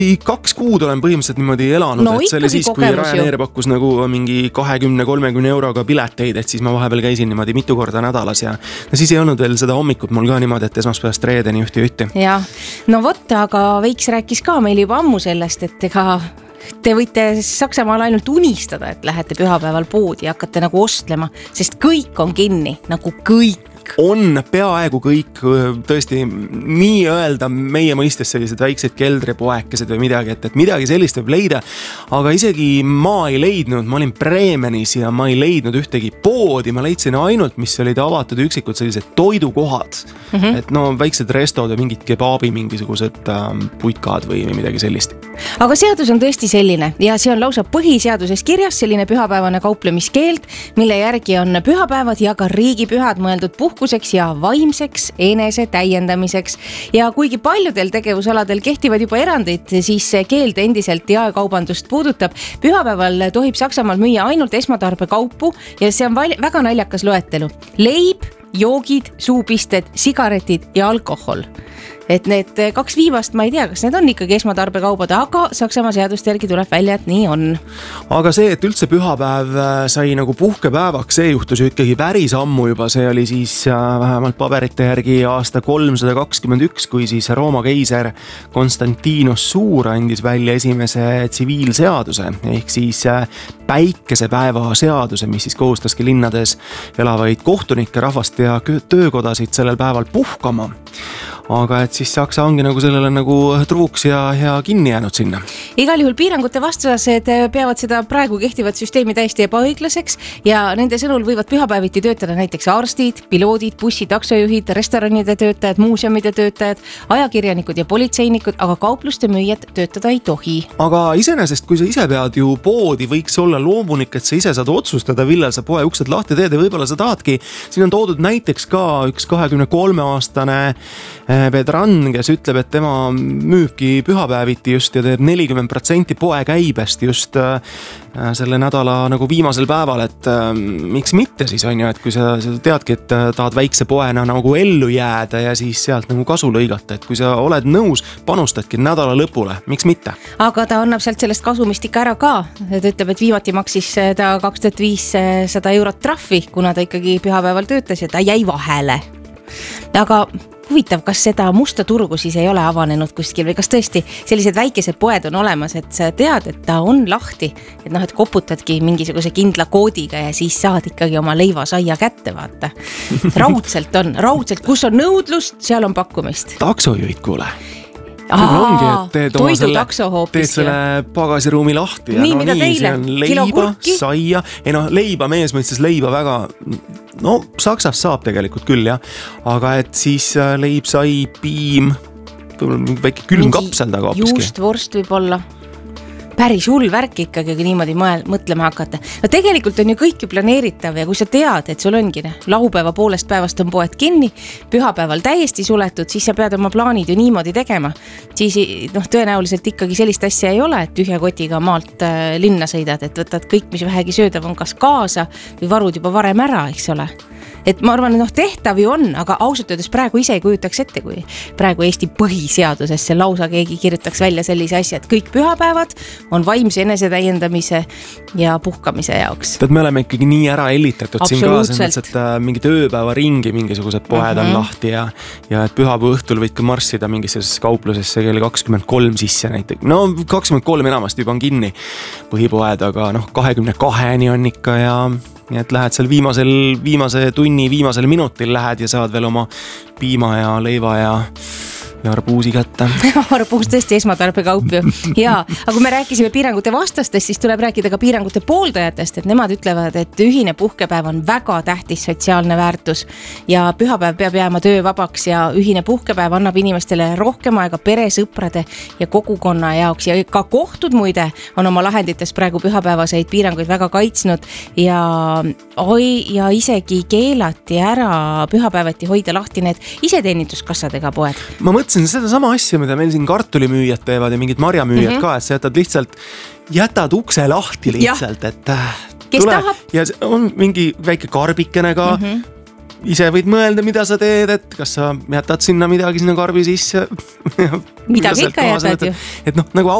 2 kuud olen põhimõtteliselt niimoodi elanud, et see oli siis, kui Ryanair pakkus nagu mingi 20-30 euroga pileteid, et siis ma vahepeal käisin niimoodi mitu korda nädalas ja siis ei olnud veel seda hommikut mul ka niimoodi, et esmaspäevast reedeni ühti. Jah, no vot, aga Veiks rääkis ka meil juba ammu sellest, et ega te võite Saksamaal ainult unistada, et lähete pühapäeval poodi ja hakkate nagu ostlema, sest kõik on kinni, nagu kõik. On peaaegu kõik tõesti nii öelda meie mõistes sellised väiksed keldripoekesed või midagi, et midagi sellist võib leida, aga isegi ma ei leidnud, ma olin Bremenis ja ma ei leidnud ühtegi poodi, ma leidsin ainult, mis olid avatud üksikud sellised toidukohad, et no väiksed restod ja mingid kebaabi mingisugused putkad või midagi sellist. Aga seadus on tõesti selline ja see on lausa põhiseaduses kirjas selline pühapäevane kauplemiskeeld, mille järgi on pühapäevad ja ka riigipühad mõeldud puhkuseks ja vaimseks enese täiendamiseks. Ja kuigi paljudel tegevusaladel kehtivad juba erandid, siis see keeld endiselt jaekaubandust puudutab. Pühapäeval tohib Saksamaal müüa ainult esmatarbekaupu ja see on väga naljakas loetelu. Leib, joogid, suupisted, sigaretid ja alkohol. Et need 2 viimast, ma ei tea, kas need on ikkagi esmatarbekaubad, aga Saksamaa seadust järgi tuleb välja, et nii on. Aga see, et üldse pühapäev sai nagu puhkepäevaks, see juhtus ju ikkagi päris ammu juba, see oli siis vähemalt paberite järgi aasta 321, kui siis Rooma keiser Konstantinos Suur andis välja esimese tsiviilseaduse, ehk siis päikesepäeva seaduse, mis siis kohustaski linnades elavaid kohtunikke, rahvast ja töökodasid sellel päeval puhkama. Aga et siis Saksa ongi nagu sellele nagu truuks ja kinni jäänud sinna. Igal juhul piirangute vastased peavad seda praegu kehtivat süsteemi täiesti ebaõiglaseks ja nende sõnul võivad pühapäeviti töötada näiteks arstid, piloodid, bussi, taksojuhid, restoranide töötajad, muuseumide töötajad, ajakirjanikud ja politseinikud, aga kaupluste müüjad töötada ei tohi. Aga iseenesest, kui sa ise pead ju poodi, võiks olla loomulik, et sa ise saad otsustada, millal sa poe uksed lahti teed ja võib-olla sa tahadki. Siin on toodud näiteks ka üks 23-aastane Pedran, kes ütleb, et tema müübki pühapäeviti just ja teeb 40% poe käibest just selle nädala nagu viimasel päeval, et miks mitte siis on ju, et kui sa teadki, et tahad väikse poena nagu ellu jääda ja siis sealt nagu kasu lõigata, et kui sa oled nõus, panustadki nädala lõpule, miks mitte? Aga ta annab sealt sellest kasumist ikka ära ka, ta ütleb, et viimati maksis ta 2500 eurot trahvi, kuna ta ikkagi pühapäeval töötas ja ta jäi vahele. Aga huvitav, kas seda musta turgu siis ei ole avanenud kuskil või kas tõesti sellised väikesed poed on olemas, et sa tead, et ta on lahti, et noh, et koputadki mingisuguse kindla koodiga ja siis saad ikkagi oma leivasaia kätte, vaata. Raudselt, kus on nõudlust, seal on pakkumist. Taksojuhid, kuule. Ongi, et teed selle pagasiruumi lahti ja nii, see on leiba, saia, leiba mees mõistes leiba väga, Saksas saab tegelikult küll jah, aga et siis leib, sai, piim, väike külmkapsel taga hoopiski. Juustvorst võib olla. Päris hull värk ikkagi niimoodi mõtlema hakata. No tegelikult on ju kõik ju planeeritav ja kui sa tead, et sul ongi laupäeva poolest päevast on poed kinni, pühapäeval täiesti suletud, siis sa pead oma plaanid ju niimoodi tegema. Siis tõenäoliselt ikkagi sellist asja ei ole, et tühja kotiga maalt linna sõidad, et võtad kõik, mis vähegi söödav on kas kaasa või varud juba varem ära, eks ole. Et ma arvan, et tehtav ju on, aga ausalt öeldes praegu ise ei kujutaks ette, kui praegu Eesti põhiseadusesse lausa keegi kirjutaks välja sellise asja, et kõik pühapäevad on vaimse enesetäiendamise ja puhkamise jaoks. Me oleme ikkagi nii ära ellitatud siin kaasa, et mingid ööpäeva ringi mingisugused poed on lahti ja et pühapäeva õhtul võid ka marssida mingisugusesse kauplusesse kell 23 sisse näiteks. 23 enamasti juba on kinni põhipoed, aga 22 on ikka ja et lähed seal viimase tunni, viimasel minutil lähed ja saad veel oma piima ja leiva ja arbuusi kätte. Arbuus tõesti esmatarbekaup ju. Jaa, aga kui me rääkisime piirangute vastastest, siis tuleb rääkida ka piirangute pooldajatest, et nemad ütlevad, et ühine puhkepäev on väga tähtis sotsiaalne väärtus ja pühapäev peab jääma töövabaks ja ühine puhkepäev annab inimestele rohkem aega pere, sõprade ja kogukonna jaoks ja ka kohtud muide on oma lahendites praegu pühapäevaseid piiranguid väga kaitsnud ja isegi keelati ära pühapäevati hoida lahti need iseteeninduskassadega poed. Ma mõtlesin seda sama asja, mida meil siin kartulimüüjad teevad ja mingid marjamüüjad ka, et sa jätad ukse lahti lihtsalt, et kes tahab? Ja on mingi väike karbikene ka, ise võid mõelda, mida sa teed, et kas sa jätad sinna midagi sinna karbi sisse. Midagi ikka jätad ju. Et noh, nagu